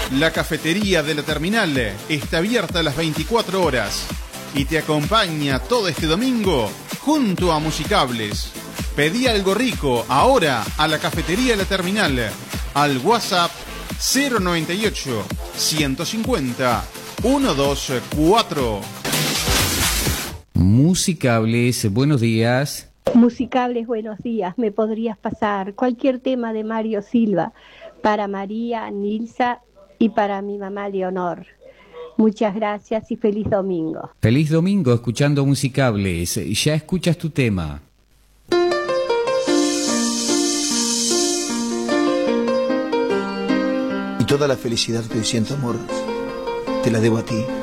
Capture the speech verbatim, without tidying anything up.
La cafetería de la terminal está abierta a las veinticuatro horas y te acompaña todo este domingo junto a Musicables. Pedí algo rico ahora a la cafetería de la terminal al WhatsApp cero noventa y ocho, ciento cincuenta, ciento veinticuatro. Musicables, buenos días. Musicables, buenos días. ¿Me podrías pasar cualquier tema de Mario Silva para María, Nilsa y para mi mamá Leonor? Muchas gracias y feliz domingo. Feliz domingo escuchando Musicables. Ya escuchas tu tema. Y toda la felicidad que hoy siento, amor, te la debo a ti.